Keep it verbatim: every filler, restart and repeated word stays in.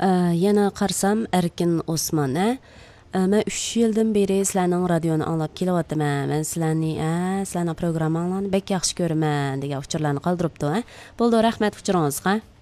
Yana qarsam Erkin Osman, a? Mən üç yıldan beri sizlərinin radionu anlap kelyapman. Mən sizlərni, a, sizlərning programmalaryny bek yaxşı görürəm degan uçurlarni qoldiribdi, a? Bo'ldi, rahmat uchuringizga.